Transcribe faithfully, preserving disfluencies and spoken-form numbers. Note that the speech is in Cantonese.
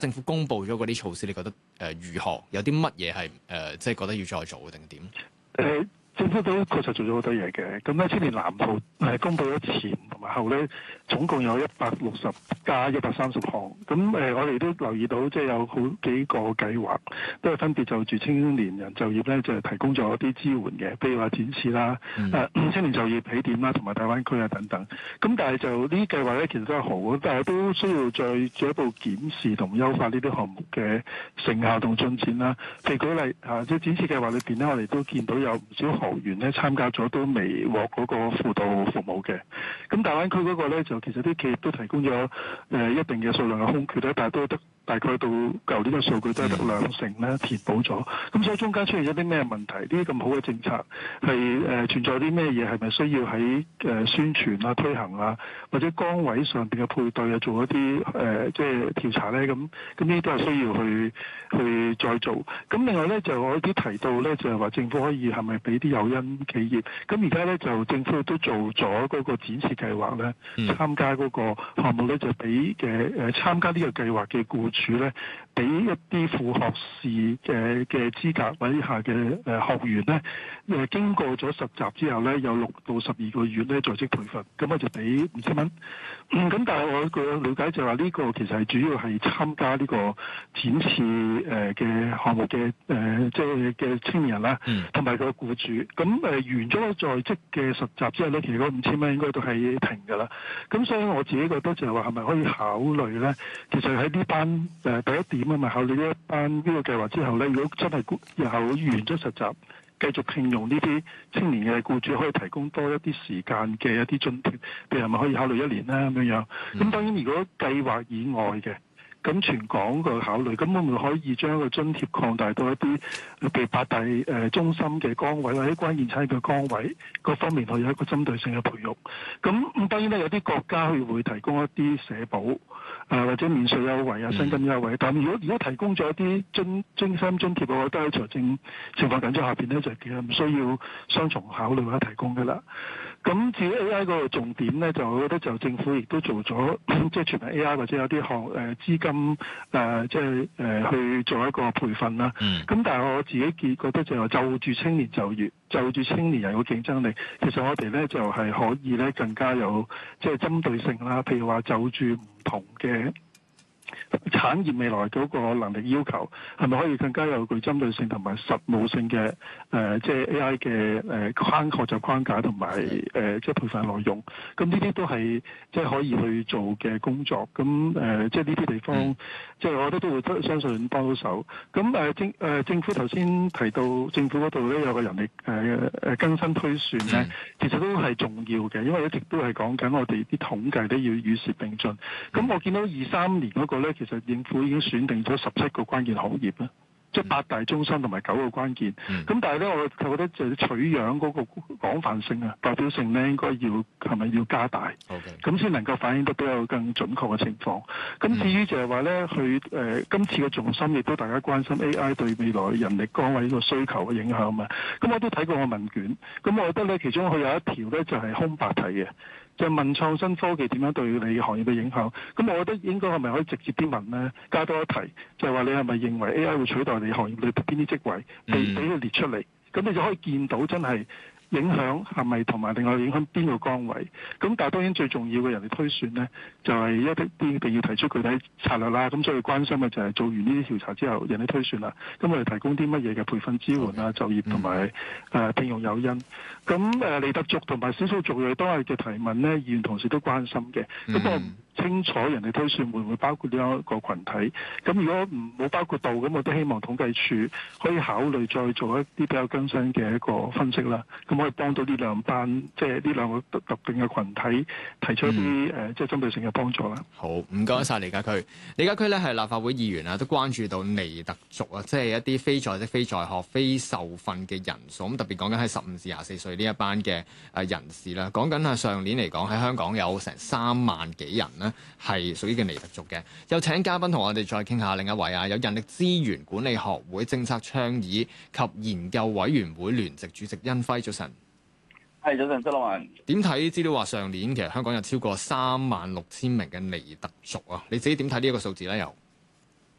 政府公布咗嗰啲措施，你覺得誒、呃、如何？有啲乜嘢係誒即係覺得要再做定點？ 誒。政府都確實做咗好多嘢嘅，咁咧青年藍圖誒公佈咗前同埋後咧，總共有一百六十加一百三十項。咁誒、呃，我哋都留意到，即係有好幾個計劃，都係分別就住青年人就業咧，就係提供咗一啲支援嘅，譬如話展翅啦、誒、嗯呃、青年就業起點啦，同埋大灣區啊等等。咁但係就呢啲計劃咧，其實都係好，但係都需要再進一步檢視同優化呢啲項目嘅成效同進展啦。譬如舉例啊，即係展翅計劃裏邊咧，我哋都見到有唔少學員咧參加咗都未獲嗰個輔導服務嘅，咁大灣區嗰個咧就其實啲企業都提供咗誒、呃、一定嘅數量嘅空缺咧，但係都得大概到舊年嘅數據都係得兩成咧填補咗，咁所以中間出現咗啲咩問題？呢啲咁好嘅政策係誒、呃、存在啲咩嘢？係咪需要喺誒、呃、宣傳啊、推行啊，或者崗位上邊嘅配對啊，做一啲誒、呃、即係調查咧？咁咁呢啲都係需要去去再做。咁另外咧就我啲提到咧就係話政府可以係咪俾啲誘因企業？咁而家咧就政府都做咗嗰個展示計劃咧，參加嗰個項目咧就俾嘅誒參加呢個計劃嘅僱主咧，俾一啲副學士嘅嘅資格或者以下嘅誒學員咧，誒經過咗實習之後咧，有六到十二個月咧在職培訓，咁我就俾五千蚊。咁、嗯、但係我個了解就話呢個其實係主要係參加呢個展示誒嘅項目嘅誒、呃、即係嘅青年人啦，同埋個僱主。咁誒、呃、完咗在職嘅實習之後咧，其實嗰五千蚊應該都係停㗎啦。咁所以我自己覺得就係話係咪可以考慮咧？其實喺呢班誒、呃、第一點啊，咪考慮呢一班呢個計劃之後咧，如果真係又完咗實習，繼續聘用呢啲青年嘅僱主，可以提供多一啲時間嘅一啲津貼，譬如係咪可以考慮一年咧咁樣樣？咁當然如果計劃以外嘅。咁全港個考慮，咁會唔會可以將個津貼擴大到一啲譬如八大誒、呃、中心嘅崗位或者關鍵產業嘅崗位，各方面可以有一個針對性嘅培育。咁咁當然咧，有啲國家佢會提供一啲社保誒、呃、或者免稅優惠啊、薪金優惠。但係如果如果提供咗一啲津津薪津貼，我覺得喺財政情況緊張下邊咧，就其實唔需要雙重考慮或者提供㗎啦。咁至於 A I 嗰個重點咧，就我覺得就政府亦都做咗，即係全民 A I 或者有啲項誒資金誒，即係誒去做一個培訓啦。咁、mm. 但係我自己見覺得就係就住青年就業，就住青年人嘅競爭力，其實我哋咧就係、是、可以咧更加有即係針對性啦。譬如話就住唔同嘅產業未來嗰個能力要求，係咪可以更加有具針對性同埋實務性嘅誒、呃，即係 A I 嘅誒框學習框架同埋誒即係培訓內容？咁呢啲都係即係可以去做嘅工作。咁誒、呃，即係呢啲地方，嗯、即係我覺得都會相信幫到手。咁誒、呃、政誒、呃、政府頭先提到政府嗰度咧有個人力誒誒、呃、更新推算咧，其實都係重要嘅，因為一直都係講緊我哋啲統計都要與時並進。咁我見到二三年嗰個咧，其實政府已經選定咗十七個關鍵行業啦，即係八大中心同埋九個關鍵。咁、嗯、但係咧，我覺得就取樣嗰個廣泛性啊、代表性咧，應該要係咪要加大？咁先 Okay. 能夠反映得比較更準確嘅情況。咁至於就係話咧，佢誒、呃、今次嘅重心亦都大家關心 A I 對未來人力崗位個需求嘅影響嘛。咁我都睇過個問卷，咁我覺得咧，其中佢有一條咧就係、是、空白題嘅。就問創新科技點樣對你行業嘅影響？咁我覺得應該係咪可以直接啲問呢？加多一題，就係話你係咪認為 A I 會取代你行業裏邊邊啲職位？俾俾佢列出嚟，咁你就可以見到真係影響係咪同埋另外影響邊個崗位？咁但係當然最重要嘅人力推算呢，就係、是、一啲啲一定要提出具體策略啦。咁所以關心嘅就係做完呢啲調查之後，人力推算啦。咁我哋提供啲乜嘢嘅培訓支援啊、就業同埋誒聘用誘因。咁誒利特族同埋少數族裔當日嘅提問呢，議員同事都關心嘅。咁我唔清楚人力推算會唔會包括呢一個群體。咁如果唔冇包括到，咁我都希望統計處可以考慮再做一啲比較更新嘅一個分析啦。咁可以幫到呢兩班，即係呢兩個特特定嘅群體提出一啲誒、嗯呃，即係針對性嘅幫助啦。 好，唔該晒李家駒。李家駒咧係立法會議員啊，都關注到尼特族啊，即係一啲非在職、非在學、非受訓嘅人數。咁特別講緊係十五至廿四歲呢一班嘅誒人士啦。講緊係上年嚟講喺香港有成三萬幾人呢係屬於嘅尼特族嘅。有請嘉賓同我哋再傾下另一位啊，有人力資源管理學會政策倡議及研究委員會聯席主席殷輝，早晨。 係早晨，周樂文。 點睇資料話上年其實香港有超過三萬六千名嘅尼特族啊？你自己點睇呢一個數字咧？又